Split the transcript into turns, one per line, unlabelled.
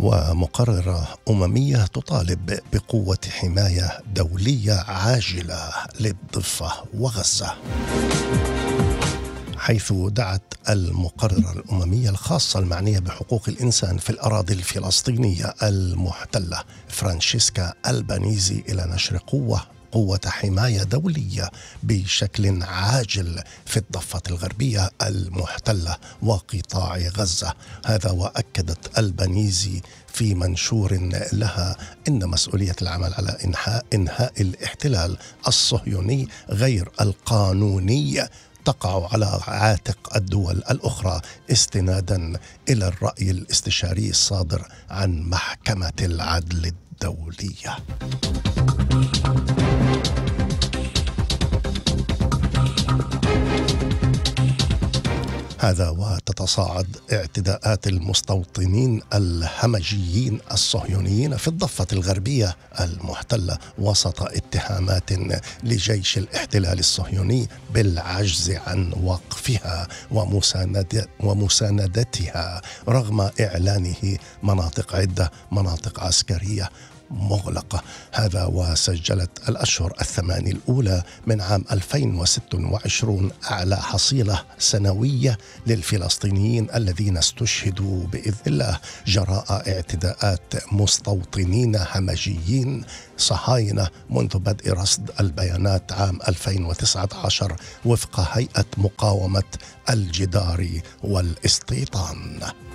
ومقررة أممية تطالب بقوة حماية دولية عاجلة للضفة وغزة، حيث دعت المقررة الأممية الخاصة المعنية بحقوق الإنسان في الأراضي الفلسطينية المحتلة فرانشيسكا ألبانيزي إلى نشر قوة حماية دولية بشكل عاجل في الضفة الغربية المحتلة وقطاع غزة. هذا وأكدت ألبانيزي في منشور لها إن مسؤولية العمل على إنهاء الاحتلال الصهيوني غير القانوني تقع على عاتق الدول الأخرى، استنادا إلى الرأي الاستشاري الصادر عن محكمة العدل الدولية. هذا وتتصاعد اعتداءات المستوطنين الهمجيين الصهيونيين في الضفة الغربية المحتلة وسط اتهامات لجيش الاحتلال الصهيوني بالعجز عن وقفها ومساندتها رغم إعلانه مناطق عسكرية مغلقة. هذا وسجلت الأشهر الثماني الأولى من عام 2026 أعلى حصيلة سنوية للفلسطينيين الذين استشهدوا بإذن الله جراء اعتداءات مستوطنين همجيين صهاينة منذ بدء رصد البيانات عام 2019 وفق هيئة مقاومة الجدار والاستيطان.